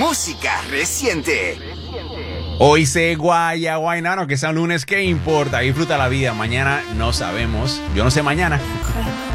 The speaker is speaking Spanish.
música reciente. Hoy se guaynano, que sea un lunes, ¿qué importa? Disfruta la vida. Mañana no sabemos. Yo no sé mañana.